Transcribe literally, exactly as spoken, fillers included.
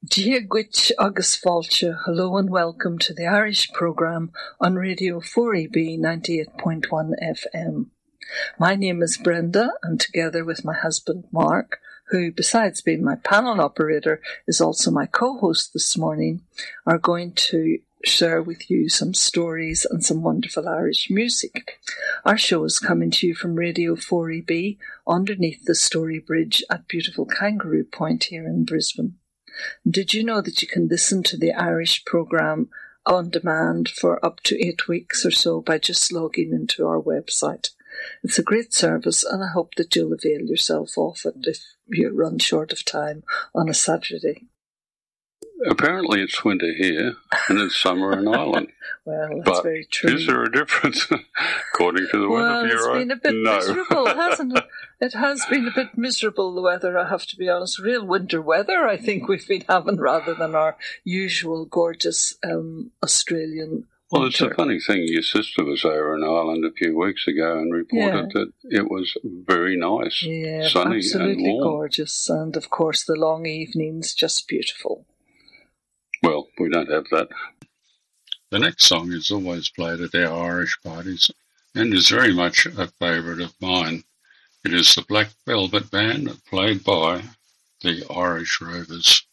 Díagwich agus fáilte, hello and welcome to the Irish programme on Radio four E B ninety-eight point one F M. My name is Brenda, and together with my husband Mark, who, besides being my panel operator, is also my co-host this morning, are going to share with you some stories and some wonderful Irish music. Our show is coming to you from Radio four E B underneath the Story Bridge at beautiful Kangaroo Point here in Brisbane. Did you know that you can listen to the Irish programme on demand for up to eight weeks or so by just logging into our website? It's a great service, and I hope that you'll avail yourself of it if you run short of time on a Saturday. Apparently it's winter here and it's summer in Ireland. Well, that's but very true. Is there a difference according to the well, Weather Bureau? Well, it's been a bit no. miserable, hasn't it? It has been a bit miserable, the weather, I have to be honest. Real winter weather, I think we've been having, rather than our usual gorgeous um, Australian Well, winter. It's a funny thing. Your sister was over in Ireland a few weeks ago and reported Yeah. that it was very nice, Yeah, sunny absolutely and warm. gorgeous. And, of course, the long evenings, just beautiful. Well, we don't have that. The next song is always played at our Irish parties and is very much a favourite of mine. It is the Black Velvet Band, played by the Irish Rovers.